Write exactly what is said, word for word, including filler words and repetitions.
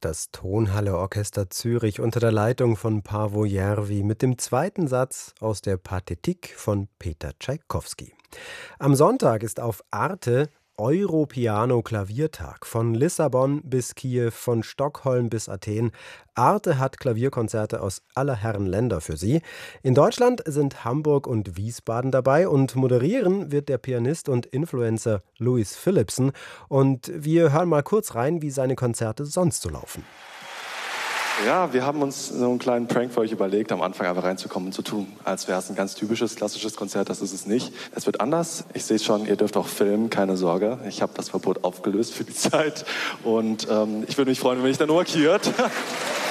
Das Tonhalle Orchester Zürich unter der Leitung von Paavo Järvi mit dem zweiten Satz aus der Pathetik von Peter Tschaikowski. Am Sonntag ist auf Arte Europiano Klaviertag. Von Lissabon bis Kiew, von Stockholm bis Athen. Arte hat Klavierkonzerte aus aller Herren Länder für Sie. In Deutschland sind Hamburg und Wiesbaden dabei und moderieren wird der Pianist und Influencer Louis Philippson. Und wir hören mal kurz rein, wie seine Konzerte sonst so laufen. Ja, wir haben uns so einen kleinen Prank für euch überlegt, am Anfang einfach reinzukommen und zu tun, als wäre es ein ganz typisches, klassisches Konzert. Das ist es nicht. Es wird anders. Ich sehe schon, ihr dürft auch filmen, keine Sorge. Ich habe das Verbot aufgelöst für die Zeit und ähm, ich würde mich freuen, wenn ihr nicht dann markiert.